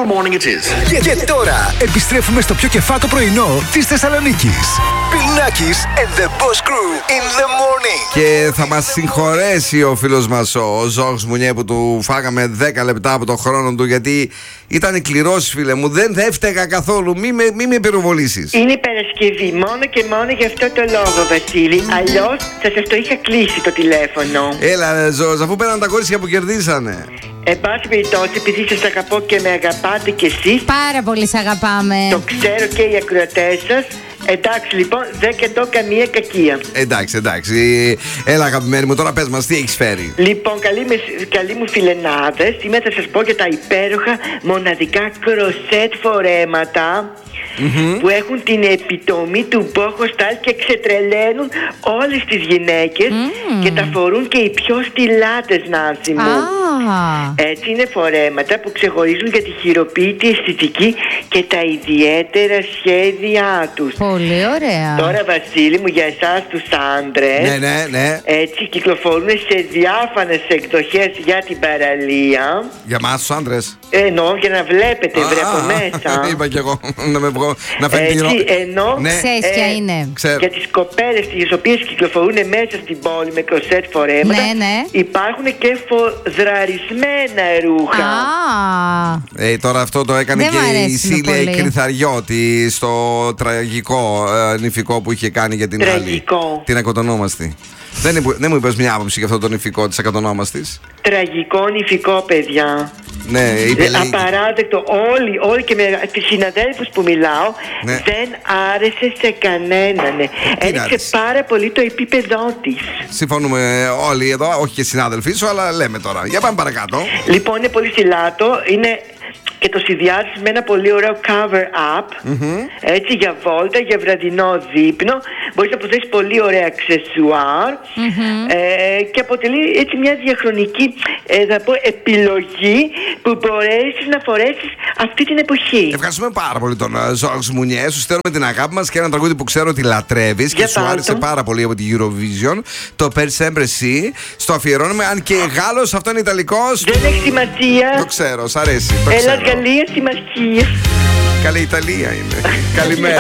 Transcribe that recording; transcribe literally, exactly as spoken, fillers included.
wonderful morning it is. Και, και τώρα επιστρέφουμε στο πιο κεφάτο πρωινό της Θεσσαλονίκης. Bill Nackis and the Boss Crew in the morning. Και θα μας συγχωρέσει ο φίλος μας ο Ζόρς Μουνιέ που του φάγαμε δέκα λεπτά από το χρόνο του, γιατί ήταν κληρός, φίλε μου. Δεν θα έφταιγα καθόλου. Μη με, μη με πυροβολήσεις. Είναι Παρασκευή, μόνο και μόνο για αυτό το λόγο, Βασίλη. Αλλιώς θα σας το είχα κλείσει το τηλέφωνο. Έλα, Ζόρς, αφού πέραν τα κορίτσια που κερδίσανε. Εν πάση περιπτώσει, επειδή σας αγαπώ και με αγαπάτε κι εσείς, πάρα πολύ σ' αγαπάμε. το ξέρω και οι ακροατές σας. Εντάξει, λοιπόν, δεν κρατώ καμία κακία. Εντάξει, εντάξει. Έλα, αγαπημένη μου, τώρα πες μας, τι έχεις φέρει. Λοιπόν, καλή, με, καλή μου φιλενάδες, σήμερα θα σας πω για τα υπέροχα μοναδικά κροσέτ φορέματα. Mm-hmm. Που έχουν την επιτομή του boho style και ξετρελαίνουν όλες τις γυναίκες mm. και τα φορούν και οι πιο στιλάτες, Νάνση μου. Ah. Έτσι είναι φορέματα που ξεχωρίζουν για τη χειροποίητη αισθητική και τα ιδιαίτερα σχέδιά τους. Πολύ ωραία. Τώρα, Βασίλη μου, για εσάς τους άντρες, ναι, ναι, ναι. έτσι κυκλοφορούν σε διάφανες εκδοχές για την παραλία. Για μας τους άντρες. Εννοώ για να βλέπετε, βρε από μέσα. Είπα κι εγώ να με βγω, να φέρει την έτσι, ενώ ναι. Ξέρεις ποια ε, είναι. Ξέρω. Για τις κοπέλες τις οποίες κυκλοφορούν μέσα στην πόλη με κροσέτ φορέματα, ναι, ναι. υπάρχουν και φοδραρισμένα ρούχα. Ah. Ε, τώρα αυτό το έκανε δεν και η Σίλια η Κρυθαριώτη στο τραγικό ε, νηφικό που είχε κάνει για την τραγικό. άλλη. Την ακοτονόμαστη. Δεν, δεν μου είπες μια άποψη για αυτό το νηφικό της ακοτονόμαστης. Τραγικό νηφικό, παιδιά. Ναι, είπε, ε, απαράδεκτο. Όλοι, όλοι και με τις συναδέλφους που μιλάω, ναι. δεν άρεσε σε κανέναν. Έριξε πάρα πολύ το επίπεδό της. Συμφωνούμε όλοι εδώ, όχι και συνάδελφοί σου, αλλά λέμε τώρα. Για πάμε παρακάτω. Λοιπόν, είναι πολύ στιλάτο. Είναι και το συνδυάζει με ένα πολύ ωραίο cover up. Mm-hmm. Έτσι, για βόλτα, για βραδινό δείπνο. Μπορείς να προσθέσεις πολύ ωραία αξεσουάρ. Mm-hmm. ε, και αποτελεί έτσι μια διαχρονική ε, θα πω, επιλογή που μπορέσεις να φορέσεις αυτή την εποχή. Ευχαριστούμε πάρα πολύ τον Ζόρς Μουνιέ. Σου στέλνουμε την αγάπη μας και ένα τραγούδι που ξέρω ότι λατρεύεις και σου άρεσε πάρα πολύ από τη Eurovision. Το Per Sempre Si. Στο αφιερώνουμε, αν και Γάλλος, αυτό είναι Ιταλικός. Δεν έχει σημασία. Το ξέρω, σ' αρέσει. Το Έλα, ξέρω. Γαλλία, σημασία. Καλή Ιταλία είναι. Καλημέρα.